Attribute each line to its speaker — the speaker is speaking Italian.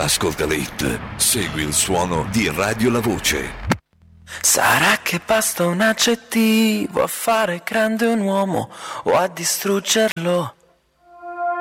Speaker 1: Ascolta le hit, segui il suono di Radio La Voce.
Speaker 2: Sarà che basta un aggettivo a fare grande un uomo o a distruggerlo.